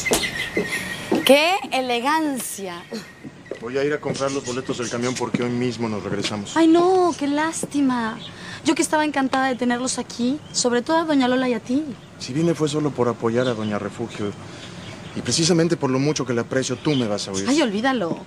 ¡Qué elegancia! Voy a ir a comprar los boletos del camión porque hoy mismo nos regresamos. Ay, no, qué lástima. Yo que estaba encantada de tenerlos aquí, sobre todo a doña Lola y a ti. Si vine fue solo por apoyar a doña Refugio. Y precisamente por lo mucho que le aprecio, tú me vas a oír. Ay, olvídalo.